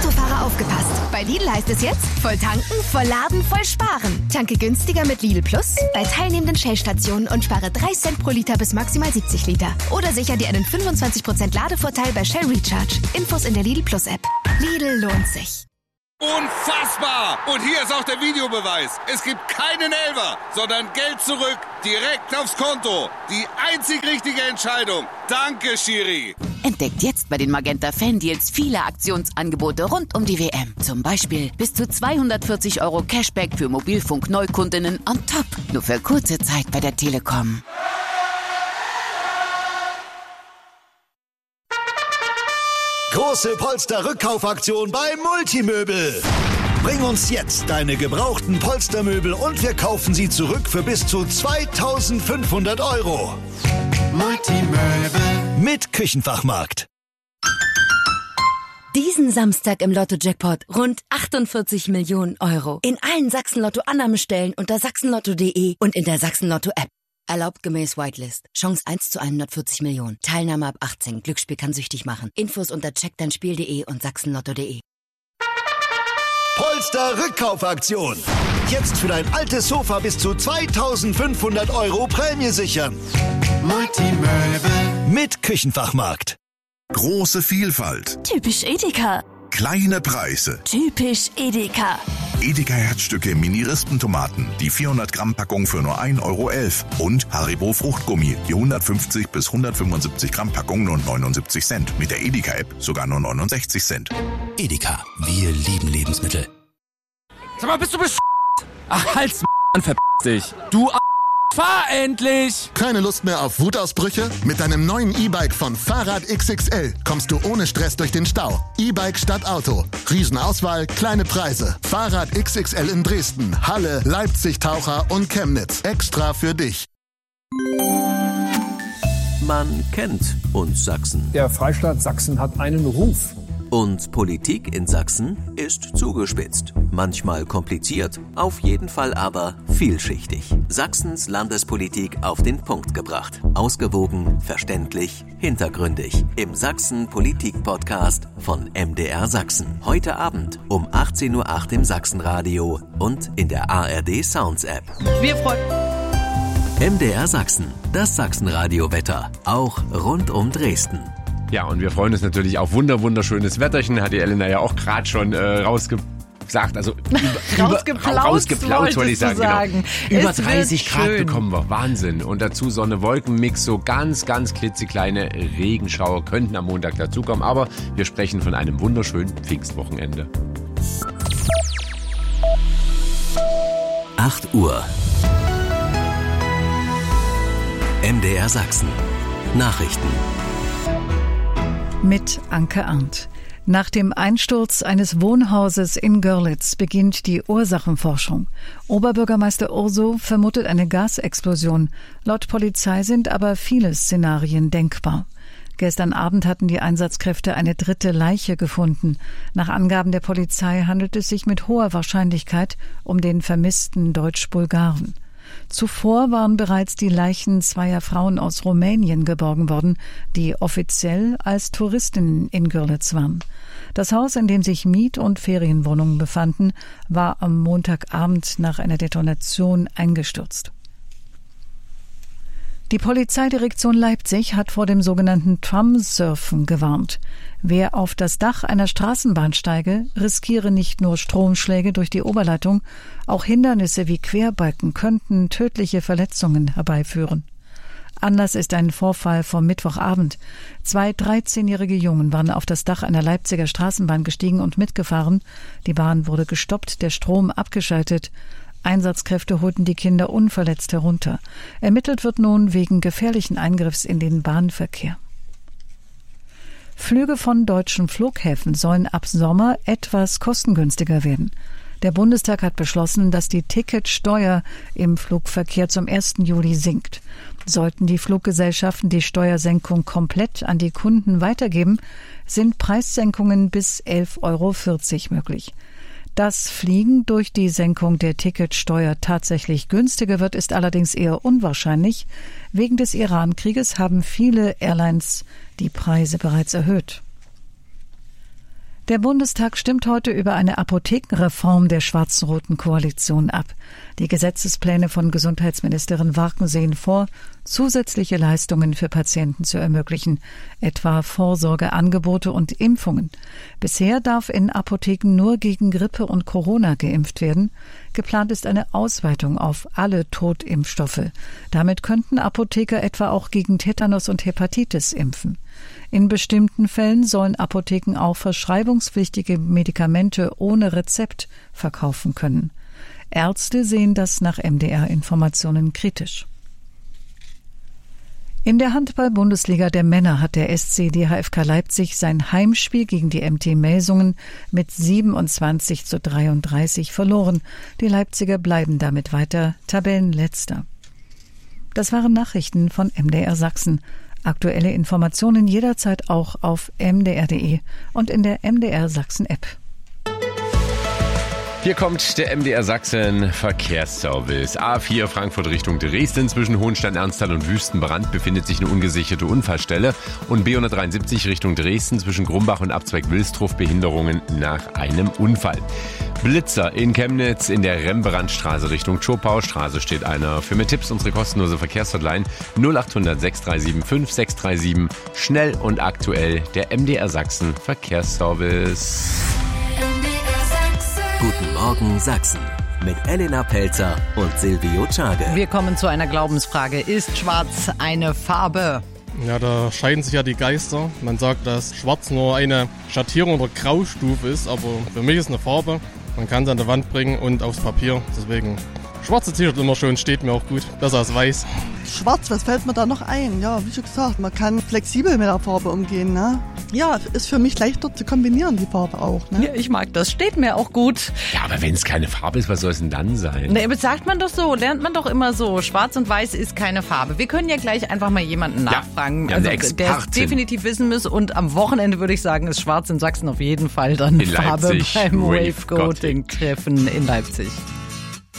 Autofahrer aufgepasst. Bei Lidl heißt es jetzt, voll tanken, voll laden, voll sparen. Tanke günstiger mit Lidl Plus bei teilnehmenden Shell-Stationen und spare 3 Cent pro Liter bis maximal 70 Liter. Oder sicher dir einen 25% Ladevorteil bei Shell Recharge. Infos in der Lidl Plus App. Lidl lohnt sich. Unfassbar! Und hier ist auch der Videobeweis. Es gibt keinen Elfer, sondern Geld zurück, direkt aufs Konto. Die einzig richtige Entscheidung. Danke, Schiri. Entdeckt jetzt bei den Magenta Fan-Deals viele Aktionsangebote rund um die WM. Zum Beispiel bis zu 240 € Cashback für Mobilfunk-Neukundinnen on top. Nur für kurze Zeit bei der Telekom. Große Polster-Rückkaufaktion bei Multimöbel. Bring uns jetzt deine gebrauchten Polstermöbel und wir kaufen sie zurück für bis zu 2.500 €. Multimöbel mit Küchenfachmarkt. Diesen Samstag im Lotto-Jackpot rund 48 Millionen €. In allen Sachsen-Lotto-Annahmestellen unter sachsenlotto.de und in der Sachsen-Lotto-App. Erlaubt gemäß Whitelist. Chance 1 zu 140 Millionen. Teilnahme ab 18. Glücksspiel kann süchtig machen. Infos unter checkdeinspiel.de und sachsenlotto.de. Polster Rückkaufaktion. Jetzt für dein altes Sofa bis zu 2.500 € Prämie sichern. Multimöbel mit Küchenfachmarkt. Große Vielfalt. Typisch Edeka. Kleine Preise. Typisch Edeka. Edeka Herzstücke Mini-Rispentomaten. Die 400 Gramm Packung für nur 1,11 € Und Haribo Fruchtgummi. Die 150 bis 175 Gramm Packung nur 79 Cent. Mit der Edeka App sogar nur 69 Cent. Edeka. Wir lieben Lebensmittel. Sag mal, bist du Ach, halt's verpiss dich. Du fahr endlich! Keine Lust mehr auf Wutausbrüche? Mit deinem neuen E-Bike von Fahrrad XXL kommst du ohne Stress durch den Stau. E-Bike statt Auto. Riesenauswahl, kleine Preise. Fahrrad XXL in Dresden, Halle, Leipzig, Taucher und Chemnitz. Extra für dich. Man kennt uns Sachsen. Der Freistaat Sachsen hat einen Ruf. Und Politik in Sachsen ist zugespitzt. Manchmal kompliziert, auf jeden Fall aber vielschichtig. Sachsens Landespolitik auf den Punkt gebracht. Ausgewogen, verständlich, hintergründig. Im Sachsen-Politik-Podcast von MDR Sachsen. Heute Abend um 18:08 Uhr im Sachsenradio und in der ARD Sounds App. Wir freuen MDR Sachsen, das Sachsenradio-Wetter. Auch rund um Dresden. Ja, und wir freuen uns natürlich auf wunderschönes Wetterchen. Hat die Elena ja auch gerade schon rausgesagt. Also rausgeplaut, wollte ich sagen. Genau. Über 30 Grad schön bekommen wir. Wahnsinn. Und dazu Sonne-Wolken-Mix. So ganz klitzekleine Regenschauer könnten am Montag dazukommen. Aber wir sprechen von einem wunderschönen Pfingstwochenende. 8 Uhr. MDR Sachsen. Nachrichten. Mit Anke Arndt. Nach dem Einsturz eines Wohnhauses in Görlitz beginnt die Ursachenforschung. Oberbürgermeister Urso vermutet eine Gasexplosion. Laut Polizei sind aber viele Szenarien denkbar. Gestern Abend hatten die Einsatzkräfte eine dritte Leiche gefunden. Nach Angaben der Polizei handelt es sich mit hoher Wahrscheinlichkeit um den vermissten Deutsch-Bulgaren. Zuvor waren bereits die Leichen zweier Frauen aus Rumänien geborgen worden, die offiziell als Touristinnen in Görlitz waren. Das Haus, in dem sich Miet- und Ferienwohnungen befanden, war am Montagabend nach einer Detonation eingestürzt. Die Polizeidirektion Leipzig hat vor dem sogenannten Tram-Surfen gewarnt. Wer auf das Dach einer Straßenbahn steige, riskiere nicht nur Stromschläge durch die Oberleitung, auch Hindernisse wie Querbalken könnten tödliche Verletzungen herbeiführen. Anlass ist ein Vorfall vom Mittwochabend. 2 13-jährige Jungen waren auf das Dach einer Leipziger Straßenbahn gestiegen und mitgefahren. Die Bahn wurde gestoppt, der Strom abgeschaltet. Einsatzkräfte holten die Kinder unverletzt herunter. Ermittelt wird nun wegen gefährlichen Eingriffs in den Bahnverkehr. Flüge von deutschen Flughäfen sollen ab Sommer etwas kostengünstiger werden. Der Bundestag hat beschlossen, dass die Ticketsteuer im Flugverkehr zum 1. Juli sinkt. Sollten die Fluggesellschaften die Steuersenkung komplett an die Kunden weitergeben, sind Preissenkungen bis 11,40 € möglich. Dass Fliegen durch die Senkung der Ticketsteuer tatsächlich günstiger wird, ist allerdings eher unwahrscheinlich. Wegen des Iran-Krieges haben viele Airlines die Preise bereits erhöht. Der Bundestag stimmt heute über eine Apothekenreform der schwarz-roten Koalition ab. Die Gesetzespläne von Gesundheitsministerin Warken sehen vor, zusätzliche Leistungen für Patienten zu ermöglichen, etwa Vorsorgeangebote und Impfungen. Bisher darf in Apotheken nur gegen Grippe und Corona geimpft werden. Geplant ist eine Ausweitung auf alle Totimpfstoffe. Damit könnten Apotheker etwa auch gegen Tetanus und Hepatitis impfen. In bestimmten Fällen sollen Apotheken auch verschreibungspflichtige Medikamente ohne Rezept verkaufen können. Ärzte sehen das nach MDR-Informationen kritisch. In der Handball-Bundesliga der Männer hat der SC DHFK Leipzig sein Heimspiel gegen die MT Melsungen mit 27:33 verloren. Die Leipziger bleiben damit weiter Tabellenletzter. Das waren Nachrichten von MDR Sachsen. Aktuelle Informationen jederzeit auch auf mdr.de und in der MDR Sachsen App. Hier kommt der MDR Sachsen Verkehrsservice. A4 Frankfurt Richtung Dresden. Zwischen Hohenstein-Ernsthal und Wüstenbrand befindet sich eine ungesicherte Unfallstelle. Und B173 Richtung Dresden zwischen Grumbach und Abzweig Wilsdruf Behinderungen nach einem Unfall. Blitzer in Chemnitz in der Rembrandtstraße Richtung Schopaustraße steht einer. Für mehr Tipps unsere kostenlose Verkehrshotline 0800 637 5637. Schnell und aktuell der MDR Sachsen Verkehrsservice. Guten Morgen Sachsen mit Elena Pelzer und Silvio Czage. Wir kommen zu einer Glaubensfrage. Ist Schwarz eine Farbe? Ja, da scheiden sich ja die Geister. Man sagt, dass Schwarz nur eine Schattierung oder Graustufe ist, aber für mich ist eine Farbe. Man kann es an der Wand bringen und aufs Papier. Deswegen schwarze T-Shirt immer schön, steht mir auch gut. Besser als weiß. Schwarz, was fällt mir da noch ein? Ja, wie schon gesagt, man kann flexibel mit der Farbe umgehen, ne? Ja, ist für mich leichter zu kombinieren, die Farbe auch, ne? Ja, ich mag das, steht mir auch gut. Ja, aber wenn es keine Farbe ist, was soll es denn dann sein? Ne, aber sagt man doch so, lernt man doch immer so. Schwarz und Weiß ist keine Farbe. Wir können ja gleich einfach mal jemanden nachfragen, ja, der es definitiv wissen muss. Und am Wochenende würde ich sagen, ist Schwarz in Sachsen auf jeden Fall dann in Farbe Leipzig, beim Wave-Goating-Treffen in Leipzig.